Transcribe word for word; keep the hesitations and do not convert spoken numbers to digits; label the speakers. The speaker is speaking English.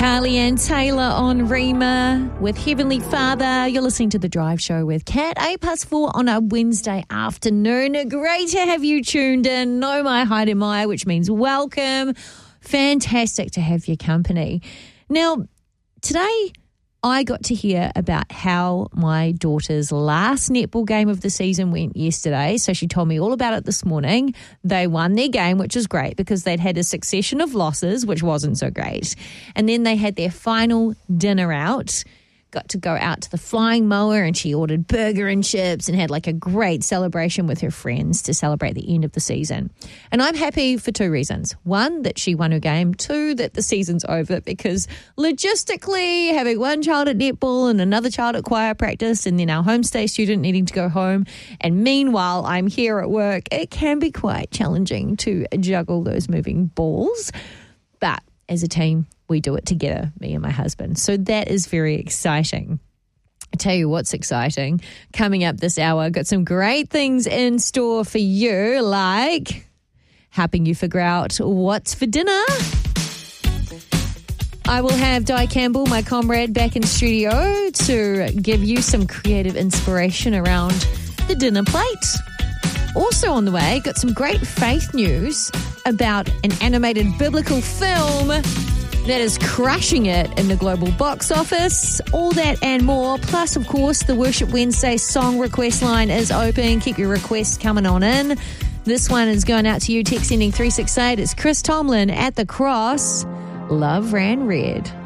Speaker 1: Carly Ann Taylor on Rima with Heavenly Father. You're listening to The Drive Show with Kat, eight past four on a Wednesday afternoon. Great to have you tuned in. No mai haere mai, which means welcome. Fantastic to have your company. Now, today I got to hear about how my daughter's last netball game of the season went yesterday. So she told me all about it this morning. They won their game, which is great because they'd had a succession of losses, which wasn't so great. And then they had their final dinner out. Got to go out to the Flying Mower and she ordered burger and chips and had like a great celebration with her friends to celebrate the end of the season. And I'm happy for two reasons. One, that she won her game. Two, that the season's over because logistically having one child at netball and another child at choir practice and then our homestay student needing to go home and meanwhile I'm here at work, it can be quite challenging to juggle those moving balls. But as a team, we do it together, me and my husband. So that is very exciting. I tell you what's exciting. Coming up this hour, got some great things in store for you, like helping you figure out what's for dinner. I will have Di Campbell, my comrade, back in studio to give you some creative inspiration around the dinner plate. Also on the way, got some great faith news about an animated biblical film that is crushing it in the global box office. All that and more. Plus, of course, the Worship Wednesday song request line is open. Keep your requests coming on in. This one is going out to you, text ending three six eight. It's Chris Tomlin at the Cross. Love Ran Red.